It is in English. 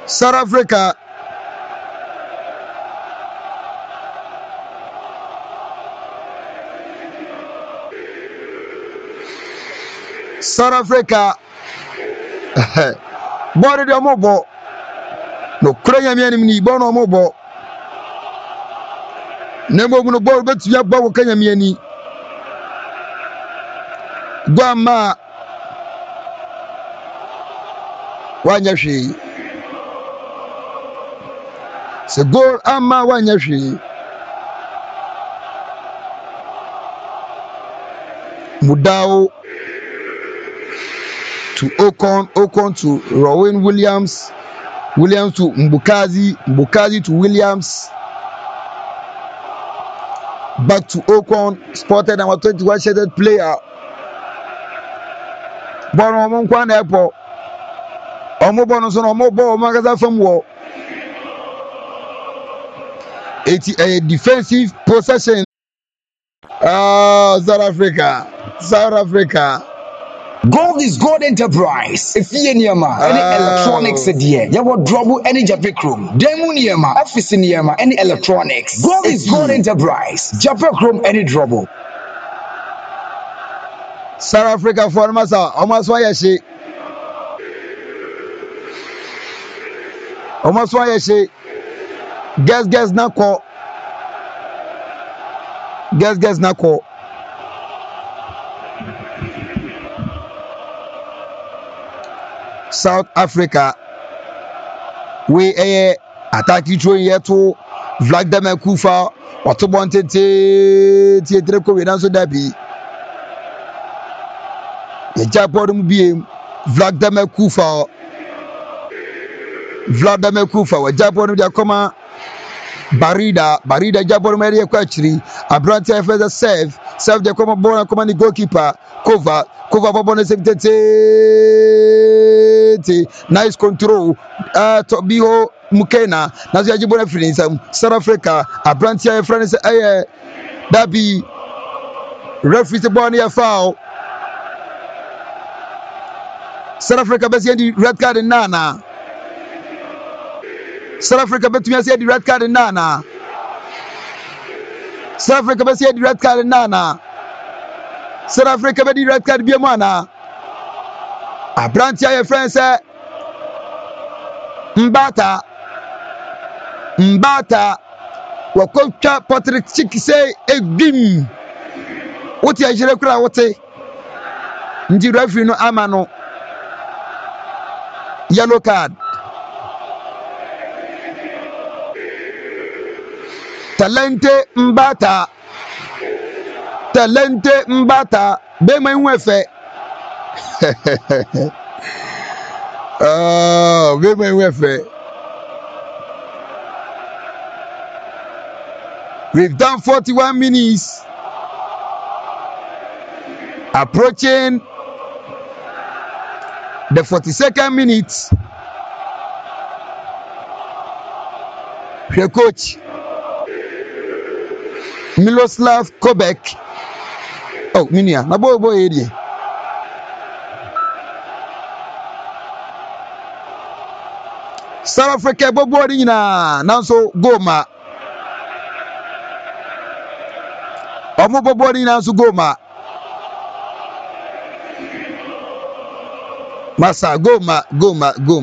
South Africa. South Africa. Body the mobile. No Korea miani bono mobile. Nemo no ball bet ya bawo Kenya miani. Gwama wanyashi. Se goal ama wanyashi. Mudao to Ocon to Rowan Williams to Mbukazi to Williams, back to Ocon, spotted our 21 shaded player. Bono Monkwan Airport. Omo bonus on Omo ball Magaza from war. It's a defensive possession. South Africa. Gold is Gold Enterprise. If you niema any electronics there, you will trouble any Japan Chrome. Demu niema, office niema any electronics. Gold is Gold Enterprise. Japan Chrome any trouble. South Africa for masa, almost why she. Almost why she. Guess na call. Guess na call. South Africa, we attack you here to Vladimir Kufa, what wanted to so Debbie. The Japon being Vladimir Kufa, what Japon with Yakoma Barida Japon Maria Quachri, a brand further serve the common born command goalkeeper, cover Babon nice control. Tobiho Mukena, Nazia Jibona Friends, South Africa, a branch of friends, that be referee to Bonnie foul. South Africa best the red card in Nana. South Africa bet me say the red card in Nana. South Africa bet the red card in Nana. South Africa bet the red card be mana. A branch of friends say Mbata wakocha Patrick Chiki say egim. What ya jere kura wote. Ndi referee no amano. Yellow card. Talente Mbata be my wefe. Oh, be my wefe. We've done 41 minutes. Approaching the 42nd minute. Here, coach Miloslav Kobek. Oh, Minia, na boy area. South Africa bobo na nanso goma. Omo bobo nanso goma. Masa goma.